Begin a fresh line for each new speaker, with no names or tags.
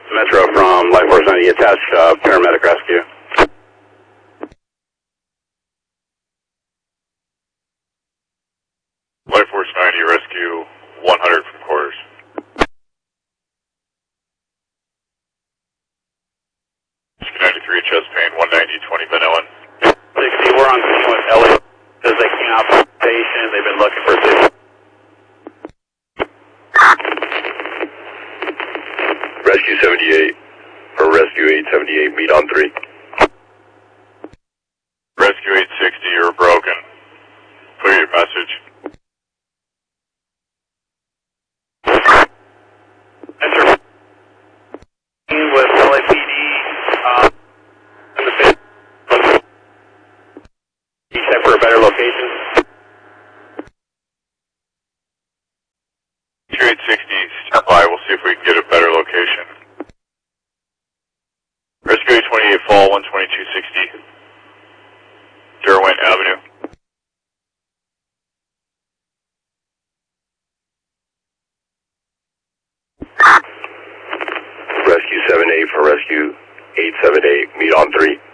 Metro from Life Force 90, attached paramedic rescue.
Life Force 90, rescue 100 from quarters. Rescue 93, chest pain, 190, 20 Ben Ellen.
60, we're on scene with LA as they came out from the station. They've been looking for 60.
Rescue 78, or Rescue 878, meet on 3.
Rescue 860, you're broken. Clear your message.
Enter with LAPD in the pit. Check for a better location.
Rescue 860, stand by. We'll see if we can get a better location. Rescue 828, fall 12260. Derwent Avenue.
Rescue 78 for Rescue 878, meet on 3.